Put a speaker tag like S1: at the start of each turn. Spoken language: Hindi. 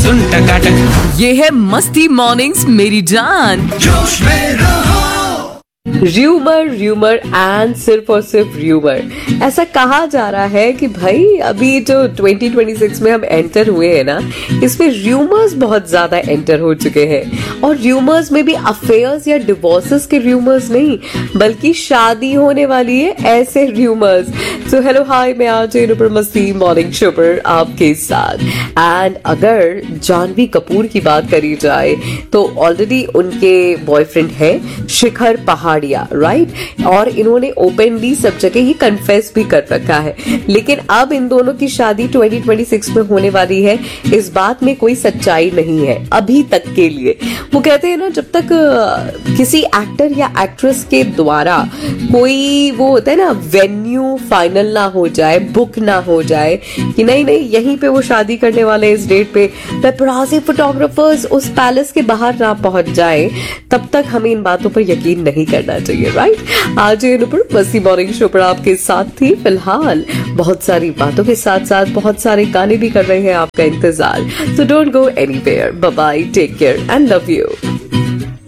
S1: सुन टकाटक।
S2: ये है मस्ती मॉर्निंग्स मेरी जान।
S1: जोश में रहो।
S3: र्यूमर एंड सिर्फ और सिर्फ र्यूमर। ऐसा कहा जा रहा है कि भाई अभी जो 2026 में हम एंटर हुए हैं ना, इसमें र्यूमर्स बहुत ज्यादा एंटर हो चुके हैं। और र्यूमर्स में भी अफेयर्स या डिवोर्सेस के र्यूमर्स नहीं, बल्कि शादी होने वाली है ऐसे र्यूमर्स। सो हेलो हाय, मैं आज ऊपर मस्ती मॉर्निंग शो पर आपके साथ। एंड अगर जानवी कपूर की बात करी जाए तो ऑलरेडी उनके बॉयफ्रेंड है शिखर पहाड़िया, राइट? और इन्होंने ओपनली सब जगह ही कन्फेस भी कर रखा है। लेकिन अब इन दोनों की शादी 2026 में होने वाली है, इस बात में कोई सच्चाई नहीं है अभी तक के लिए। वो कहते हैं ना, जब तक किसी एक्टर या एक्ट्रेस के द्वारा कोई वो होता है ना वेन्यू फाइनल ना हो जाए, बुक ना हो जाए कि नहीं यहीं पे वो शादी करने वाले इस डेट पे, पेपराजी फोटोग्राफर्स उस पैलेस के बाहर ना पहुंच जाए, तब तक हमें इन बातों पर यकीन नहीं करना चाहिए, राइट? आज ऊपर मस्ती मॉर्निंग शो पर आपके साथ थी फिलहाल बहुत सारी बातों के साथ साथ बहुत सारे गाने भी कर रहे हैं आपका इंतजार। So don't go anywhere, bye bye, take care and love you.